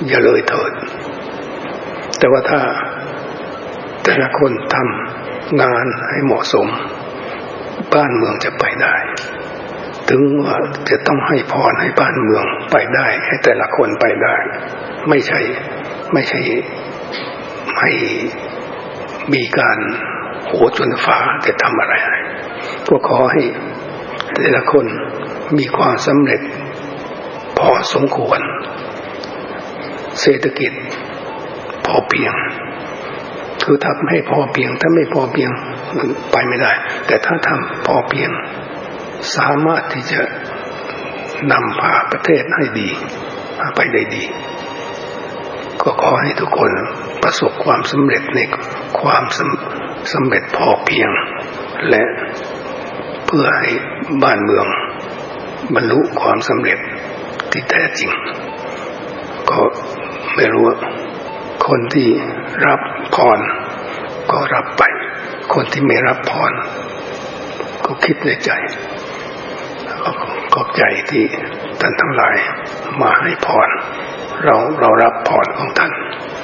อย่าเลยเถิดแต่ว่าถ้าแต่ละคนทำงานให้เหมาะสมบ้านเมืองจะไปได้ถึงว่าจะต้องให้พรให้บ้านเมืองไปได้ให้แต่ละคนไปได้ไม่ใช่ให้มีการโหจนฟ้าจะทำอะไรก็ขอให้แต่ละคนมีความสำเร็จพอสมควรเศรษฐกิจพอเพียงคือทำให้พอเพียงถ้าไม่พอเพียงมันไปไม่ได้แต่ถ้าทำพอเพียงสามารถที่จะนำพาประเทศให้ดีไปได้ดีก็ขอให้ทุกคนประสบความสำเร็จในความสำเร็จพอเพียงและเพื่อให้บ้านเมืองบรรลุความสำเร็จที่แท้จริงก็ไม่รู้คนที่รับพรก็รับไปคนที่ไม่รับพรก็คิดในใจขอบใจที่ท่านทั้งหลายมาให้พรเรารับพรของท่าน